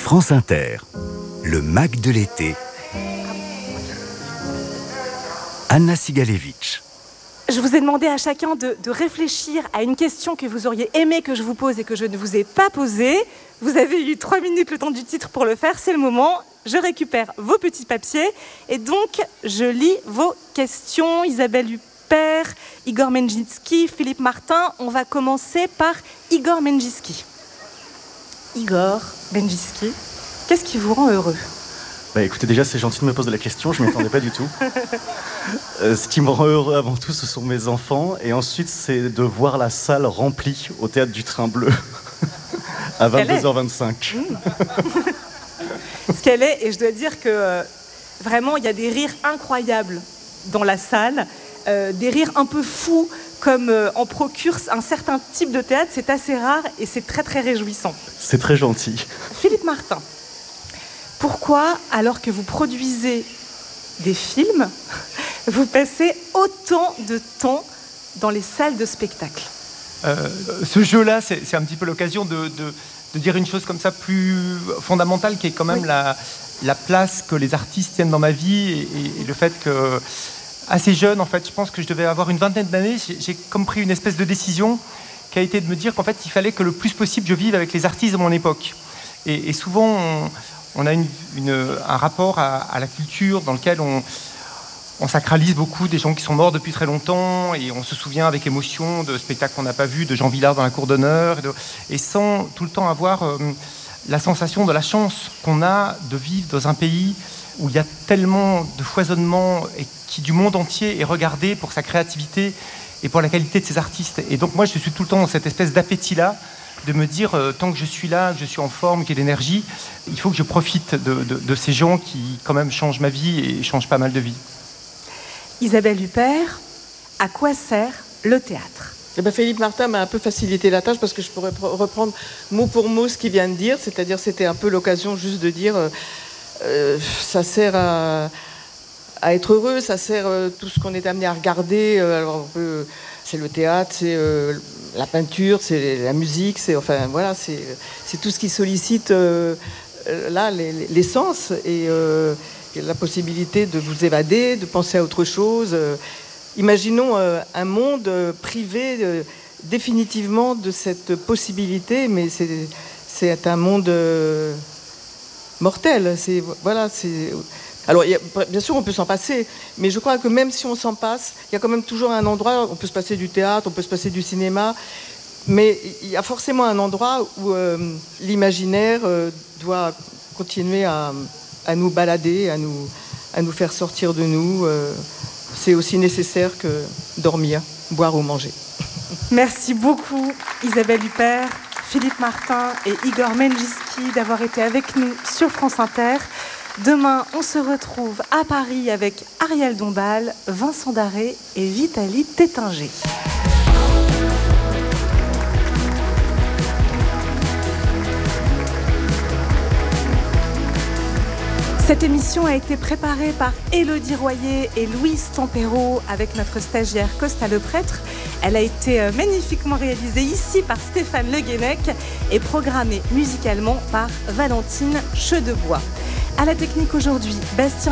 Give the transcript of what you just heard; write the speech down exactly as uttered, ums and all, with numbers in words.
France Inter, le Mac de l'été. Anna Sigalevitch. Je vous ai demandé à chacun de, de réfléchir à une question que vous auriez aimé que je vous pose et que je ne vous ai pas posée. Vous avez eu trois minutes le temps du titre pour le faire, c'est le moment. Je récupère vos petits papiers et donc je lis vos questions. Isabelle Huppert, Igor Menjinski, Philippe Martin. On va commencer par Igor Menjinski. Igor Menjinski, qu'est-ce qui vous rend heureux ? Bah écoutez, déjà c'est gentil de me poser la question, je ne m'y attendais pas du tout. Euh, ce qui me rend heureux avant tout, ce sont mes enfants. Et ensuite, c'est de voir la salle remplie au Théâtre du Train Bleu à vingt-deux heures vingt-cinq. Mmh. Ce qu'elle est, et je dois dire que euh, vraiment, il y a des rires incroyables dans la salle, euh, des rires un peu fous, comme euh, en procure un certain type de théâtre. C'est assez rare et c'est très très réjouissant. C'est très gentil. Philippe Martin, pourquoi, alors que vous produisez des films, vous passez autant de temps dans les salles de spectacle ? euh, Ce jeu-là, c'est, c'est un petit peu l'occasion de, de, de dire une chose comme ça plus fondamentale, qui est quand même oui. la, la place que les artistes tiennent dans ma vie et, et, et le fait que, assez jeune, en fait, je pense que je devais avoir une vingtaine d'années, j'ai, j'ai comme pris une espèce de décision qui a été de me dire qu'en fait, il fallait que le plus possible je vive avec les artistes de mon époque. Et, et souvent, on, on a une, une, un rapport à, à la culture dans lequel on, on sacralise beaucoup des gens qui sont morts depuis très longtemps et on se souvient avec émotion de spectacles qu'on n'a pas vus, de Jean Vilar dans la cour d'honneur, et, de, et sans tout le temps avoir euh, la sensation de la chance qu'on a de vivre dans un pays où il y a tellement de foisonnement et qui du monde entier est regardé pour sa créativité et pour la qualité de ses artistes. Et donc moi, je suis tout le temps dans cette espèce d'appétit-là, de me dire, euh, tant que je suis là, que je suis en forme, qu'il y a de l'énergie, il faut que je profite de, de, de ces gens qui, quand même, changent ma vie et changent pas mal de vie. Isabelle Huppert, à quoi sert le théâtre ? Eh ben, Philippe Martin m'a un peu facilité la tâche parce que je pourrais reprendre mot pour mot ce qu'il vient de dire, c'est-à-dire c'était un peu l'occasion juste de dire euh, euh, ça sert à, à être heureux, ça sert euh, tout ce qu'on est amené à regarder, euh, alors on peut, c'est le théâtre, c'est euh, la peinture, c'est la musique, c'est enfin voilà, c'est, c'est tout ce qui sollicite euh, là les, les sens et euh, la possibilité de vous évader, de penser à autre chose. Imaginons un monde privé définitivement de cette possibilité, mais c'est, c'est un monde mortel. C'est, voilà, c'est... Alors, il y a, bien sûr, on peut s'en passer, mais je crois que même si on s'en passe, il y a quand même toujours un endroit, on peut se passer du théâtre, on peut se passer du cinéma, mais il y a forcément un endroit où euh, l'imaginaire euh, doit continuer à... à nous balader, à nous, à nous faire sortir de nous. Euh, c'est aussi nécessaire que dormir, boire ou manger. Merci beaucoup Isabelle Huppert, Philippe Martin et Igor Menjinski d'avoir été avec nous sur France Inter. Demain, on se retrouve à Paris avec Ariel Dombal, Vincent Darré et Vitaly Tétinger. Cette émission a été préparée par Élodie Royer et Louise Tempero avec notre stagiaire Costa Leprêtre. Elle a été magnifiquement réalisée ici par Stéphane Le Guenec et programmée musicalement par Valentine Chedebois. À la technique aujourd'hui, Bastien